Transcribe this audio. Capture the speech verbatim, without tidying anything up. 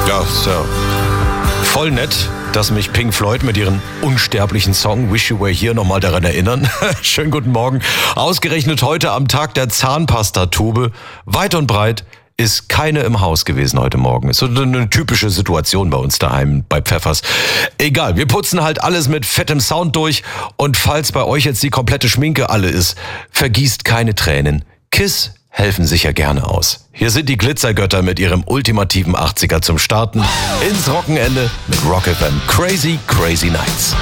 Ja, ist ja voll nett, dass mich Pink Floyd mit ihrem unsterblichen Song Wish You Were Here nochmal daran erinnern. Schönen guten Morgen. Ausgerechnet heute am Tag der Zahnpastatube. Weit und breit ist keine im Haus gewesen heute Morgen. Ist so eine typische Situation bei uns daheim bei Pfeffers. Egal, wir putzen halt alles mit fettem Sound durch. Und falls bei euch jetzt die komplette Schminke alle ist, vergießt keine Tränen. Kiss helfen sicher gerne aus. Hier sind die Glitzergötter mit ihrem ultimativen achtziger zum Starten ins Wochenende mit Rock F M. Crazy, crazy nights.